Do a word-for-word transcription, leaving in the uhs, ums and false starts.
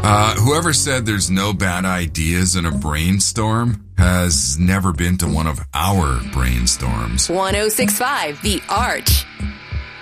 Uh, whoever said there's no bad ideas in a brainstorm has never been to one of our brainstorms. one oh six point five The Arch.